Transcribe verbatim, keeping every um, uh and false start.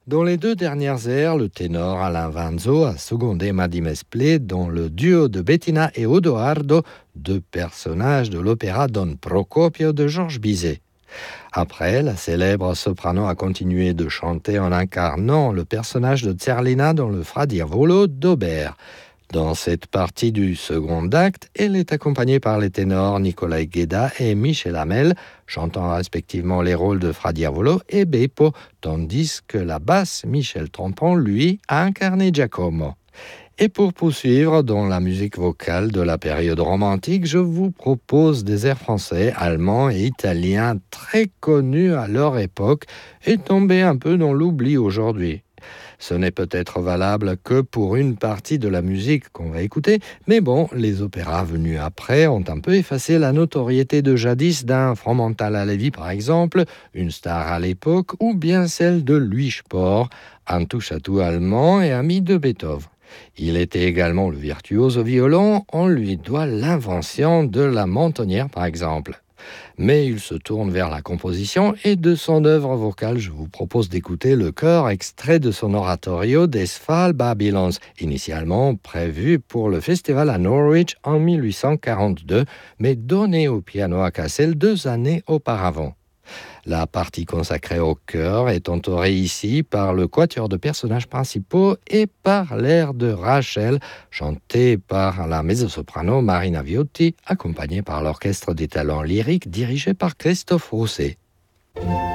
Dans les deux dernières ères, le ténor Alain Vanzo a secondé Mady Mesplé dans le duo de Bettina et Odoardo, deux personnages de l'opéra Don Procopio de Georges Bizet. Après, la célèbre soprano a continué de chanter en incarnant le personnage de Zerlina dans le Fra Diavolo d'Auber. Dans cette partie du second acte, elle est accompagnée par les ténors Nicolai Gueda et Michel Hamel, chantant respectivement les rôles de Fra Diavolo et Beppo, tandis que la basse, Michel Trompon, lui, a incarné Giacomo. Et pour poursuivre dans la musique vocale de la période romantique, je vous propose des airs français, allemands et italiens très connus à leur époque et tombés un peu dans l'oubli aujourd'hui. Ce n'est peut-être valable que pour une partie de la musique qu'on va écouter, mais bon, les opéras venus après ont un peu effacé la notoriété de jadis d'un Fromental à Lévy par exemple, une star à l'époque, ou bien celle de Louis Spohr, un touche-à-tout allemand et ami de Beethoven. Il était également le virtuose au violon, on lui doit l'invention de la mentonnière par exemple. Mais il se tourne vers la composition et de son œuvre vocale, je vous propose d'écouter le chœur extrait de son oratorio des Fall Babylons, initialement prévu pour le festival à Norwich en mille huit cent quarante-deux, mais donné au piano à Cassel deux années auparavant. La partie consacrée au chœur est entourée ici par le quatuor de personnages principaux et par l'air de Rachel, chanté par la mezzo-soprano Marina Viotti, accompagnée par l'orchestre des talents lyriques dirigé par Christophe Rousset.